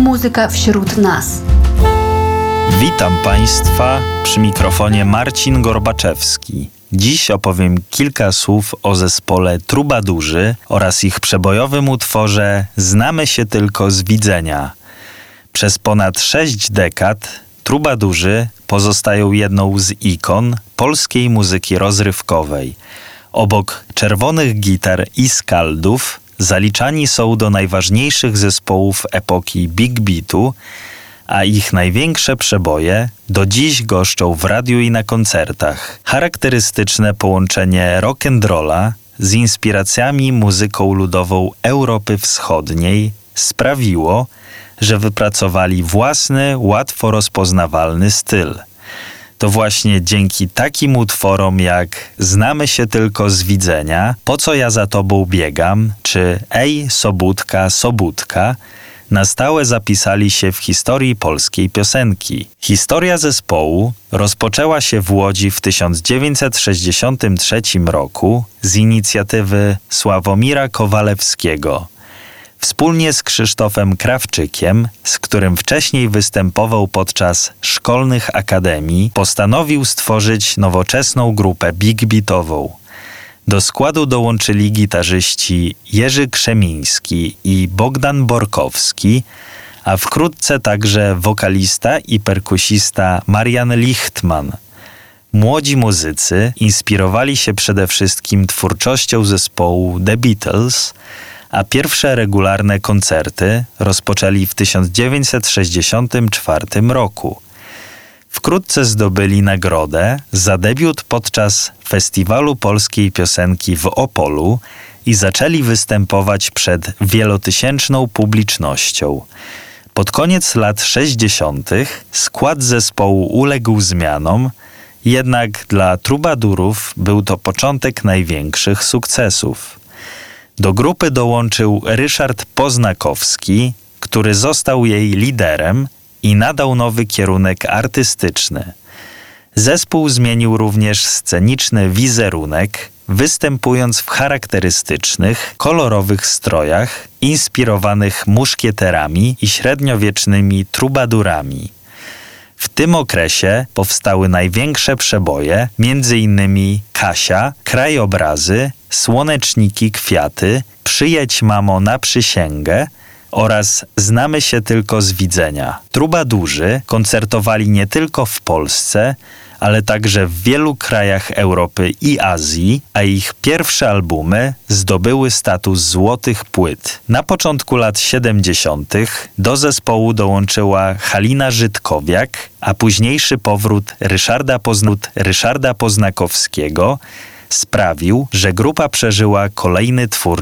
muzyka wśród nas. Witam Państwa, przy mikrofonie Marcin Gorbaczewski. Dziś opowiem kilka słów o zespole Trubadurzy oraz ich przebojowym utworze Znamy się tylko z widzenia. Przez ponad 6 dekad Trubadurzy pozostają jedną z ikon polskiej muzyki rozrywkowej. Obok czerwonych gitar i skaldów zaliczani są do najważniejszych zespołów epoki Big Beatu, a ich największe przeboje do dziś goszczą w radiu i na koncertach. Charakterystyczne połączenie rock'n'rolla z inspiracjami muzyką ludową Europy Wschodniej sprawiło, że wypracowali własny, łatwo rozpoznawalny styl. To właśnie dzięki takim utworom jak Znamy się tylko z widzenia, Po co ja za tobą biegam, czy Ej, Sobótka, Sobótka, na stałe zapisali się w historii polskiej piosenki. Historia zespołu rozpoczęła się w Łodzi w 1963 roku z inicjatywy Sławomira Kowalewskiego. Wspólnie z Krzysztofem Krawczykiem, z którym wcześniej występował podczas szkolnych akademii, postanowił stworzyć nowoczesną grupę big beatową. Do składu dołączyli gitarzyści Jerzy Krzemiński i Bogdan Borkowski, a wkrótce także wokalista i perkusista Marian Lichtman. Młodzi muzycy inspirowali się przede wszystkim twórczością zespołu The Beatles, a pierwsze regularne koncerty rozpoczęli w 1964 roku. Wkrótce zdobyli nagrodę za debiut podczas Festiwalu Polskiej Piosenki w Opolu i zaczęli występować przed wielotysięczną publicznością. Pod koniec lat 60. skład zespołu uległ zmianom, jednak dla Trubadurów był to początek największych sukcesów. Do grupy dołączył Ryszard Poznakowski, który został jej liderem i nadał nowy kierunek artystyczny. Zespół zmienił również sceniczny wizerunek, występując w charakterystycznych, kolorowych strojach inspirowanych muszkieterami i średniowiecznymi trubadurami. W tym okresie powstały największe przeboje, m.in. Kasia, Krajobrazy, Słoneczniki, Kwiaty, Przyjedź mamo na przysięgę oraz Znamy się tylko z widzenia. Trubadurzy koncertowali nie tylko w Polsce, ale także w wielu krajach Europy i Azji, a ich pierwsze albumy zdobyły status złotych płyt. Na początku lat 70. do zespołu dołączyła Halina Żydkowiak, a późniejszy powrót Ryszarda Poznakowskiego sprawił, że grupa przeżyła kolejny twórczy